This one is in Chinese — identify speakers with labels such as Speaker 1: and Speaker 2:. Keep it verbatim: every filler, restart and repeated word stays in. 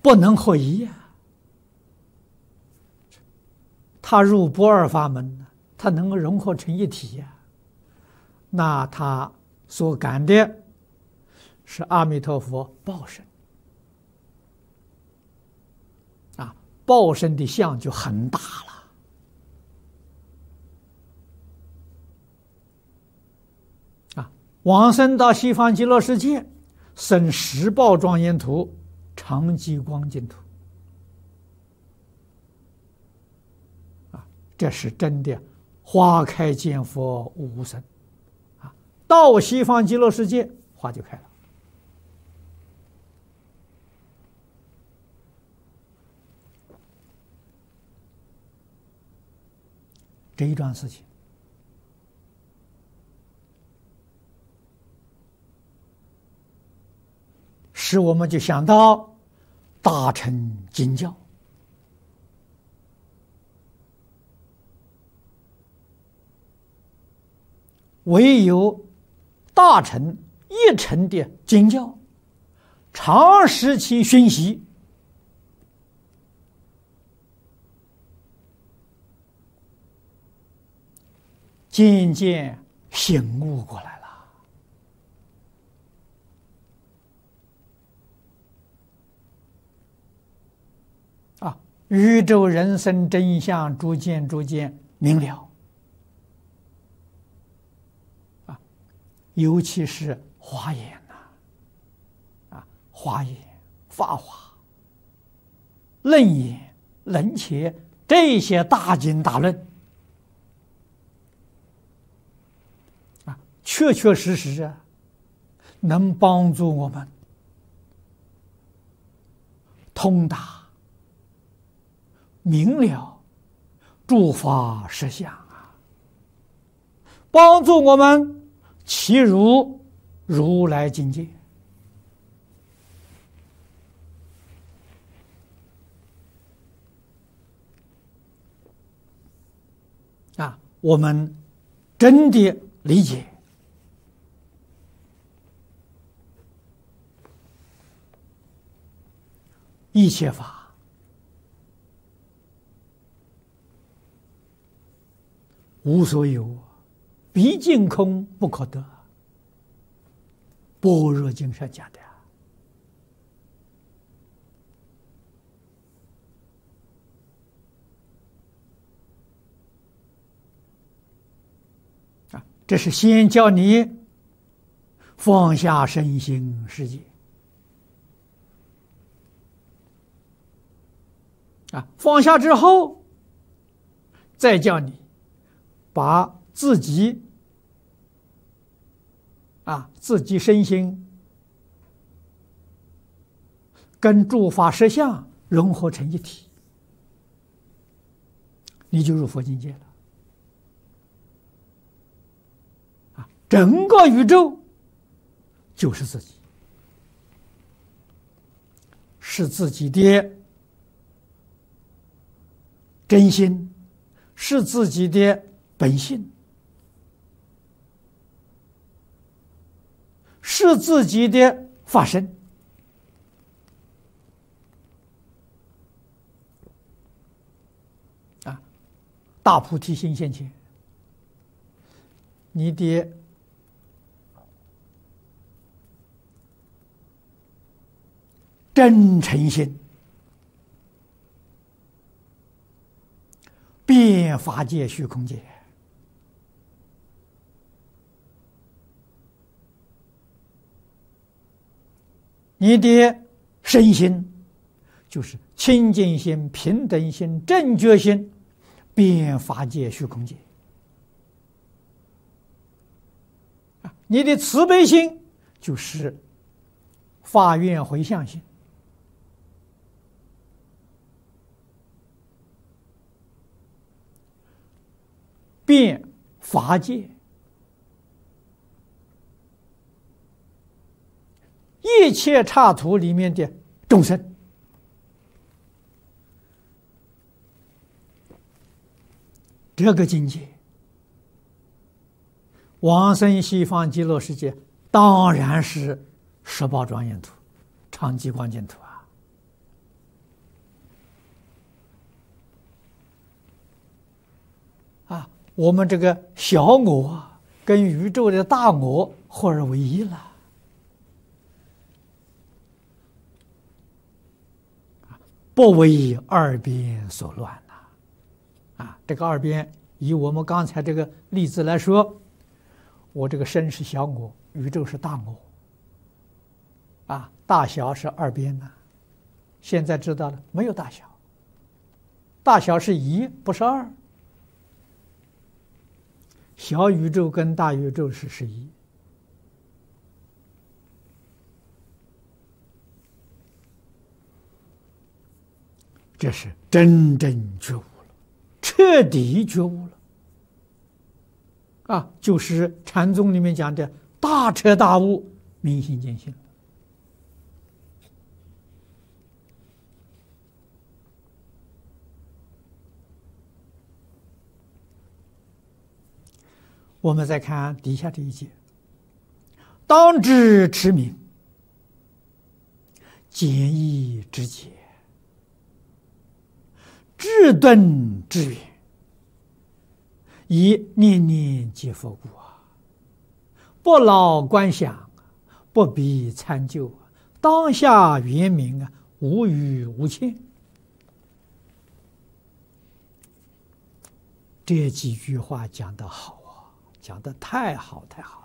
Speaker 1: 不能合一呀、啊。他入不二法门，他能够融合成一体呀、啊。那他所感的是阿弥陀佛报身啊，报身的相就很大了。啊，往生到西方极乐世界，生十报庄严土、常寂光净土。啊，这是真的花开见佛无生。啊，到西方极乐世界，花就开了。这一桩事情，使我们就想到大乘经教，唯有大乘一乘的经教，长时期熏习，渐渐醒悟过来了。啊，宇宙人生真相逐渐逐渐明了。啊，尤其是华严呐，啊，华严、法华、楞严、楞伽这些大经大论。确确实实啊，能帮助我们通达明了诸法实相啊，帮助我们契入如来境界啊，我们真的理解一切法无所有，毕竟空不可得。般若经上讲的啊，这是先教你放下身心世界。啊，放下之后，再叫你把自己啊自己身心跟诸法实相融合成一体，你就入佛境界了。啊，整个宇宙就是自己，是自己的真心，是自己的本性，是自己的法身。啊，大菩提心现前，你的真诚心遍法界虚空界，你的身心就是清净心、平等心、正觉心，遍法界虚空界。你的慈悲心就是发愿回向心。遍法界一切刹土里面的众生，这个境界，往生西方极乐世界当然是十宝庄严土、常寂光净土啊。 啊，我们这个小我啊，跟宇宙的大我合而为一了。不为二边所乱呐！啊，这个二边，以我们刚才这个例子来说，我这个身是小我，宇宙是大我，啊，大小是二边呐。现在知道了，没有大小，大小是一，不是二。小宇宙跟大宇宙是是一。这是真正觉悟了，彻底觉悟了，啊，就是禅宗里面讲的大彻大悟、明心见性。我们再看底下这一节：当知持名，简易知解。至顿至远，以念念皆佛故啊！不劳观想，不必参究，当下圆明啊，无余无欠。这几句话讲得好啊，讲得太好太好了。